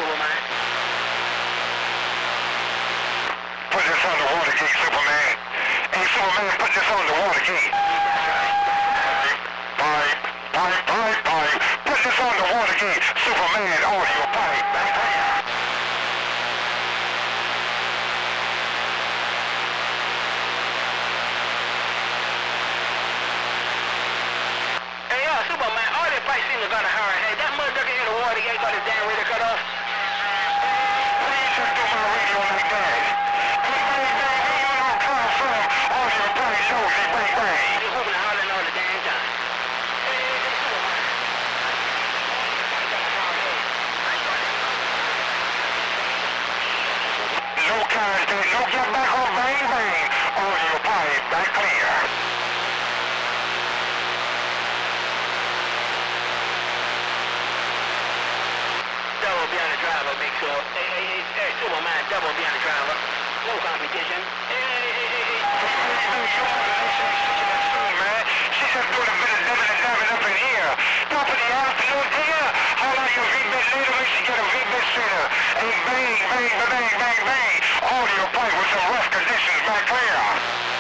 Superman. Put this on the water gate, Superman. Hey, Superman, put this on the water gate. Pipe. Put this on the water gate, Superman, audio pipe. Back there. Hey, Superman, all that pipe seems to got a hurry. Hey, that motherfucker in the water gate got his damn radio cut off. Please just do my radio like that. Hey, bang, you know come from audio pipe, nosy, bang, bang. They hooping and hollering all the damn time. No contact, no get back on bang, bang. Audio pipe, back clear. Double behind the driver, make sure. Hey, Superman, double behind the driver. No competition. Hey. Man, she just doing a bit of dabbing up in here. Top of the afternoon, dear. How about your V-bit later? Make sure you get a V-bit sooner. Hey, bang. Audio pipe with some rough conditions back clear.